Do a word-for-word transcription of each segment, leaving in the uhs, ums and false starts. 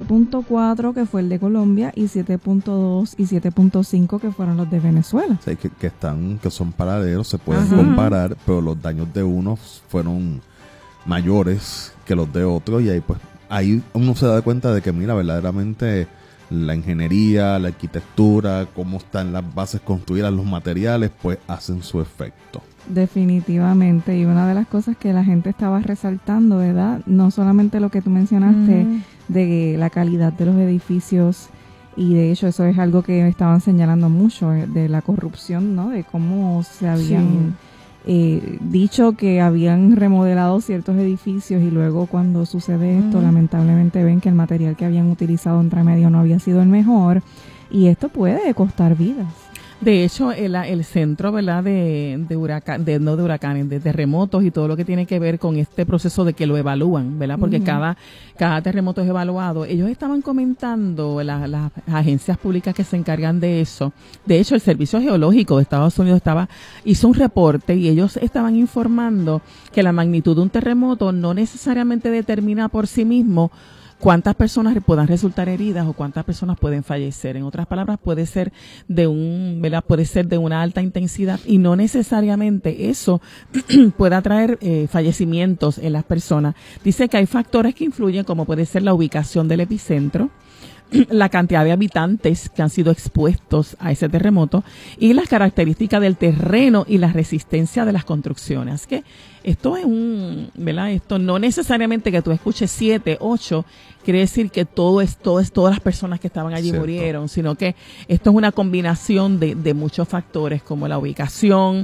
punto cuatro que fue el de Colombia y siete punto dos y siete punto cinco que fueron los de Venezuela. O sea, que, que están, que son paralelos, se pueden Ajá. comparar, pero los daños de unos fueron mayores que los de otros, y ahí pues ahí uno se da cuenta de que mira, verdaderamente la ingeniería, la arquitectura, cómo están las bases construidas, los materiales, pues hacen su efecto. Definitivamente, y una de las cosas que la gente estaba resaltando, ¿verdad? No solamente lo que tú mencionaste mm. de la calidad de los edificios, y de hecho eso es algo que estaban señalando mucho, de la corrupción, ¿no? De cómo se habían sí. eh, dicho que habían remodelado ciertos edificios y luego cuando sucede esto, mm. lamentablemente ven que el material que habían utilizado entre medio no había sido el mejor, y esto puede costar vidas. De hecho, el, el centro, ¿verdad?, de, de huracán, de, no de huracanes, de terremotos y todo lo que tiene que ver con este proceso de que lo evalúan, ¿verdad? Porque uh-huh. cada, cada terremoto es evaluado. Ellos estaban comentando, la, las agencias públicas que se encargan de eso. De hecho, el Servicio Geológico de Estados Unidos estaba, hizo un reporte y ellos estaban informando que la magnitud de un terremoto no necesariamente determina por sí mismo cuántas personas puedan resultar heridas o cuántas personas pueden fallecer. En otras palabras, puede ser de un, ¿verdad? Puede ser de una alta intensidad y no necesariamente eso pueda traer eh, fallecimientos en las personas. Dice que hay factores que influyen, como puede ser la ubicación del epicentro, la cantidad de habitantes que han sido expuestos a ese terremoto y las características del terreno y la resistencia de las construcciones. Así que esto es un, ¿verdad? Esto no necesariamente que tú escuches siete, ocho, quiere decir que todo es, todo es, todas las personas que estaban allí Cierto. murieron, sino que esto es una combinación de, de muchos factores como la ubicación,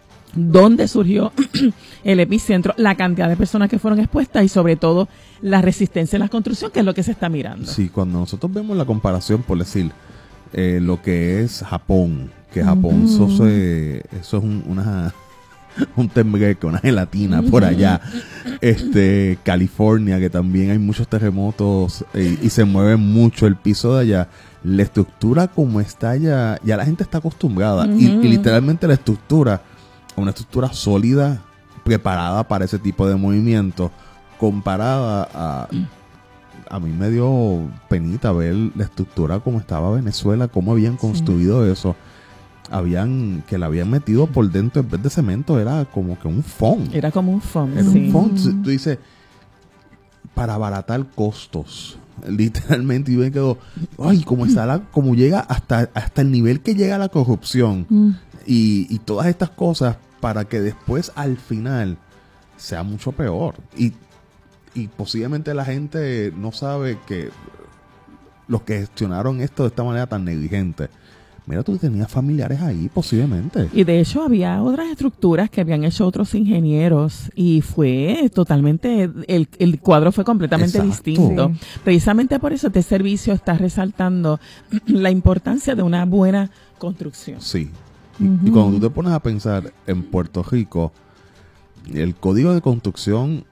dónde surgió el epicentro, la cantidad de personas que fueron expuestas y sobre todo la resistencia en la construcción, que es lo que se está mirando. Sí, cuando nosotros vemos la comparación, por decir, eh, lo que es Japón, que Japón, uh-huh. eso, se, eso es un, una... un tembleque, una gelatina por allá, este California, que también hay muchos terremotos eh, y se mueve mucho el piso de allá. La estructura como está allá, ya la gente está acostumbrada uh-huh. y, y literalmente la estructura, una estructura sólida, preparada para ese tipo de movimiento, comparada a a mí me dio penita ver la estructura como estaba Venezuela, cómo habían construido sí. eso. Habían, que la habían metido por dentro, en vez de cemento, era como que un foam. Era como un foam. Era sí. un foam. Tú dices, para abaratar costos. Literalmente, yo me quedo, ay, como está la, como llega hasta, hasta el nivel que llega la corrupción mm. y, y todas estas cosas para que después, al final, sea mucho peor. Y, y posiblemente la gente no sabe que los que gestionaron esto de esta manera tan negligente, mira, tú tenías familiares ahí, posiblemente. Y de hecho había otras estructuras que habían hecho otros ingenieros y fue totalmente, el, el cuadro fue completamente Exacto. distinto. Sí. Precisamente por eso este servicio está resaltando la importancia de una buena construcción. Sí. Y, uh-huh. y cuando tú te pones a pensar en Puerto Rico, el código de construcción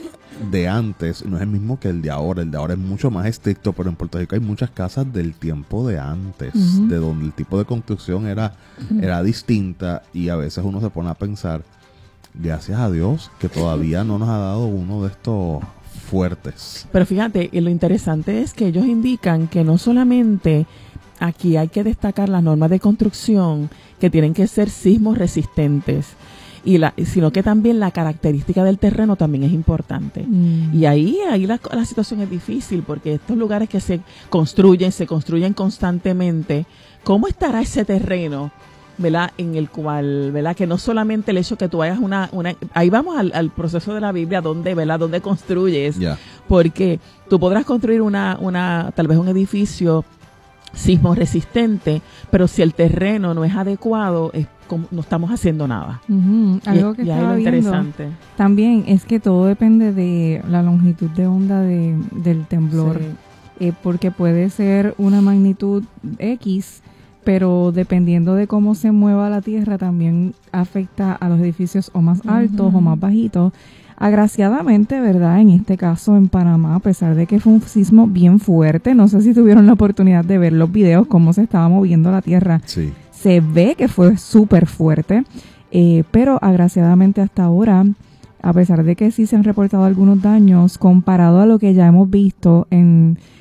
de antes no es el mismo que el de ahora. El de ahora es mucho más estricto, pero en Puerto Rico hay muchas casas del tiempo de antes, uh-huh. de donde el tipo de construcción era, uh-huh. era distinta, y a veces uno se pone a pensar, gracias a Dios que todavía no nos ha dado uno de estos fuertes. Pero fíjate, lo interesante es que ellos indican que no solamente aquí hay que destacar las normas de construcción que tienen que ser sismos resistentes, y la, sino que también la característica del terreno también es importante. Mm. Y ahí, ahí la, la situación es difícil, porque estos lugares que se construyen, se construyen constantemente, ¿cómo estará ese terreno, verdad, en el cual, verdad, que no solamente el hecho que tú hayas una, una ahí vamos al, al proceso de la Biblia, donde, verdad, donde construyes, yeah. porque tú podrás construir una, una, tal vez un edificio sismo resistente, pero si el terreno no es adecuado, es como, no estamos haciendo nada. Uh-huh. Algo que y, estaba y viendo interesante también es que todo depende de la longitud de onda de, del temblor, sí. eh, porque puede ser una magnitud X, pero dependiendo de cómo se mueva la tierra también afecta a los edificios o más altos uh-huh. o más bajitos. Agraciadamente, ¿verdad? En este caso en Panamá, a pesar de que fue un sismo bien fuerte, no sé si tuvieron la oportunidad de ver los videos, cómo se estaba moviendo la tierra. Sí. Se ve que fue súper fuerte, eh, pero agraciadamente hasta ahora, a pesar de que sí se han reportado algunos daños, comparado a lo que ya hemos visto en